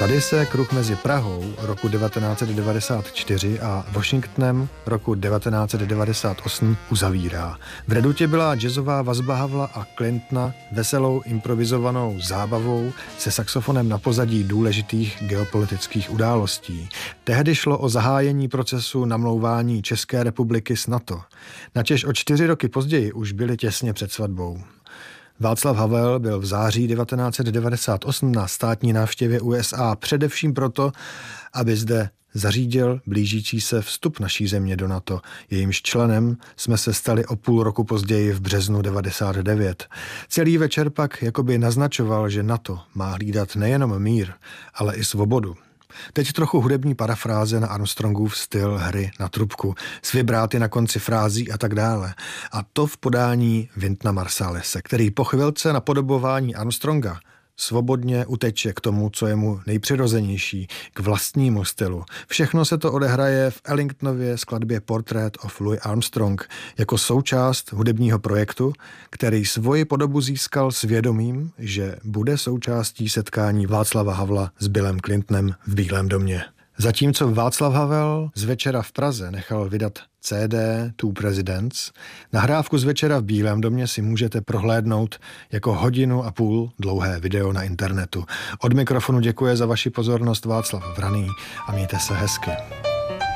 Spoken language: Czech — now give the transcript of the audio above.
Tady se kruh mezi Prahou roku 1994 a Washingtonem roku 1998 uzavírá. V redutě byla jazzová vazba Havla a Clintona veselou improvizovanou zábavou se saxofonem na pozadí důležitých geopolitických událostí. Tehdy šlo o zahájení procesu namlouvání České republiky s NATO. Načež o 4 roky později už byli těsně před svatbou. Václav Havel byl v září 1998 na státní návštěvě USA především proto, aby zde zařídil blížící se vstup naší země do NATO. Jejímž členem jsme se stali o půl roku později v březnu 1999. Celý večer pak jakoby naznačoval, že NATO má hlídat nejenom mír, ale i svobodu. Teď trochu hudební parafráze na Armstrongův styl hry na trubku, s vibráty na konci frází a tak dále. A to v podání Wyntona Marsálese, který po chvilce napodobování Armstronga svobodně uteče k tomu, co je mu nejpřirozenější, k vlastnímu stylu. Všechno se to odehraje v Ellingtonově skladbě Portrait of Louis Armstrong jako součást hudebního projektu, který svoji podobu získal s vědomím, že bude součástí setkání Václava Havla s Billem Clintonem v Bílém domě. Zatímco Václav Havel z večera v Praze nechal vydat CD Two Presidents, nahrávku z večera v Bílém domě si můžete prohlédnout jako 1,5 hodiny dlouhé video na internetu. Od mikrofonu děkuje za vaši pozornost Václav Vraný a mějte se hezky.